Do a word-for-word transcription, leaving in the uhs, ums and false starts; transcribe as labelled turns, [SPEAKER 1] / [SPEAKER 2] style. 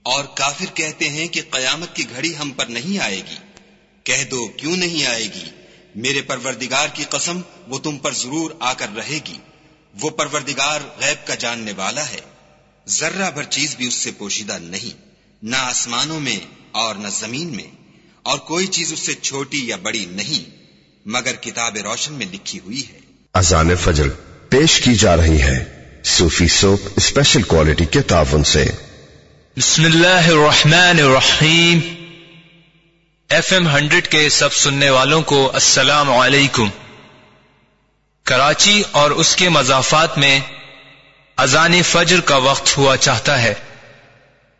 [SPEAKER 1] और काफिर कहते हैं कि कयामत की घड़ी हम पर नहीं आएगी। कह दो, क्यों नहीं आएगी? मेरे परवरदिगार की कसम, वो तुम पर जरूर आकर रहेगी। वो परवरदिगार गैब का जानने वाला है। जर्रा भर चीज भी उससे पोशीदा नहीं, न आसमानों में और न जमीन में, और कोई चीज उससे छोटी या बड़ी नहीं, मगर किताब रोशन में लिखी हुई है।
[SPEAKER 2] अज़ान फजर पेश की जा रही है सूफी सोप स्पेशल क्वालिटी के ताउन से।
[SPEAKER 3] बिस्मिल्लाहिर्रहमानिर्रहीम। एफ एम हंड्रेड के सब सुनने वालों को अस्सलाम वालेकुम। कराची और उसके मज़ाफात में अज़ान फजर का वक्त हुआ चाहता है।